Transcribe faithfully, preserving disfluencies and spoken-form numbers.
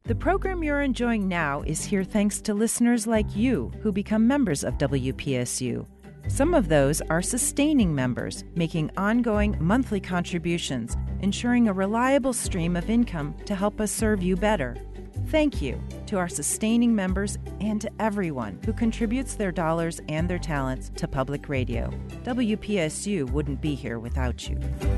The program you're enjoying now is here thanks to listeners like you who become members of W P S U. Some of those are sustaining members, making ongoing monthly contributions, ensuring a reliable stream of income to help us serve you better. Thank you to our sustaining members and to everyone who contributes their dollars and their talents to public radio. W P S U wouldn't be here without you.